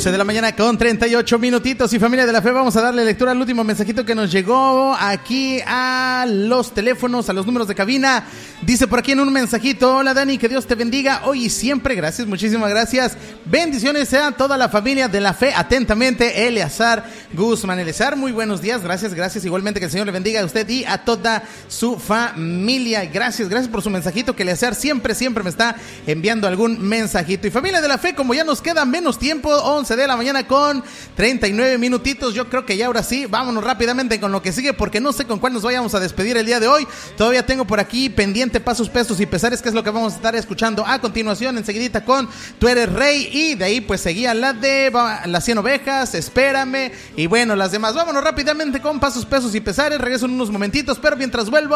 11 de la mañana con 38 minutitos y familia de la fe, vamos a darle lectura al último mensajito que nos llegó aquí a los teléfonos, a los números de cabina. Dice por aquí en un mensajito: hola Dani, que Dios te bendiga hoy y siempre. Gracias, muchísimas gracias. Bendiciones sean toda la familia de la fe. Atentamente, Eleazar Guzmán. Eleazar, muy buenos días, gracias. Igualmente que el Señor le bendiga a usted y a toda su familia. Gracias por su mensajito, que Eleazar siempre me está enviando algún mensajito. Y familia de la fe, como ya nos queda menos tiempo, 11 de la mañana con 39 minutitos, yo creo que ya ahora sí, vámonos rápidamente con lo que sigue, porque no sé con cuál nos vayamos a despedir el día de hoy. Todavía tengo por aquí pendiente pasos, pesos y pesares, que es lo que vamos a estar escuchando a continuación, enseguidita con Tú eres rey, y de ahí pues seguía la de las 100 ovejas, Espérame, y bueno, las demás. Vámonos rápidamente con pasos, pesos y pesares, regreso en unos momentitos, pero mientras vuelvo